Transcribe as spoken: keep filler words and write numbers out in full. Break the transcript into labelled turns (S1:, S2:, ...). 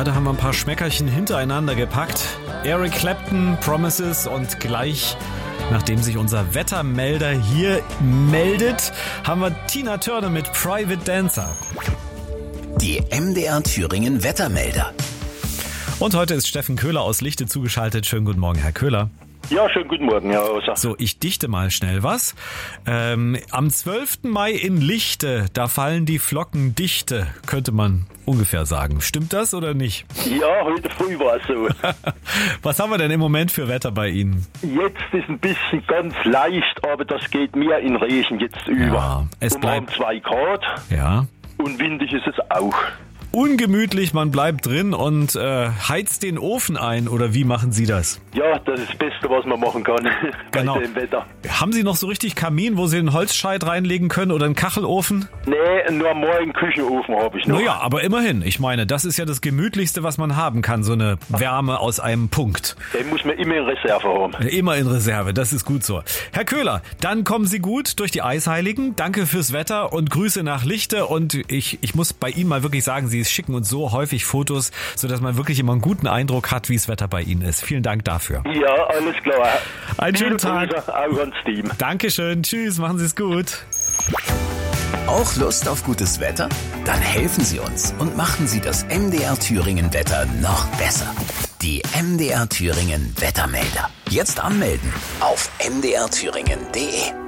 S1: Heute haben wir ein paar Schmeckerchen hintereinander gepackt. Eric Clapton, Promises und gleich, nachdem sich unser Wettermelder hier meldet, haben wir Tina Turner mit Private Dancer.
S2: Die M D R Thüringen Wettermelder.
S1: Und heute ist Steffen Köhler aus Lichte zugeschaltet. Schönen guten Morgen, Herr Köhler.
S3: Ja, schönen guten Morgen, Herr Hauser.
S1: So, ich dichte mal schnell was. Ähm, am zwölften Mai in Lichte, da fallen die Flocken dichte, könnte man ungefähr sagen. Stimmt das oder nicht?
S3: Ja, heute früh war es so.
S1: Was haben wir denn im Moment für Wetter bei Ihnen?
S3: Jetzt ist ein bisschen ganz leicht, aber das geht mehr in Regen jetzt über.
S1: Ja, es
S3: und wir haben
S1: bleibt
S3: zwei Grad
S1: ja
S3: und windig ist es auch.
S1: ungemütlich, man bleibt drin und äh, heizt den Ofen ein, oder wie machen Sie das?
S3: Ja, das ist das Beste, was man machen kann
S1: Genau.
S3: bei dem Wetter.
S1: Haben Sie noch so richtig Kamin, wo Sie einen Holzscheit reinlegen können oder einen Kachelofen?
S3: Nee, nur mal einen Küchenofen habe ich noch.
S1: Naja, aber immerhin. Ich meine, das ist ja das Gemütlichste, was man haben kann, so eine Wärme aus einem Punkt.
S3: Den muss man immer in Reserve haben.
S1: Immer in Reserve, das ist gut so. Herr Köhler, dann kommen Sie gut durch die Eisheiligen. Danke fürs Wetter und Grüße nach Lichte. Und ich, ich muss bei Ihnen mal wirklich sagen, Sie schicken uns so häufig Fotos, sodass man wirklich immer einen guten Eindruck hat, wie das Wetter bei Ihnen ist. Vielen Dank dafür.
S3: Ja, alles klar.
S1: Einen schönen
S3: Viele
S1: Tag.
S3: Grüße auch ans Team.
S1: Dankeschön. Tschüss, machen Sie es gut.
S2: Auch Lust auf gutes Wetter? Dann helfen Sie uns und machen Sie das M D R Thüringen Wetter noch besser. Die M D R Thüringen Wettermelder. Jetzt anmelden auf m d r thüringen punkt d e.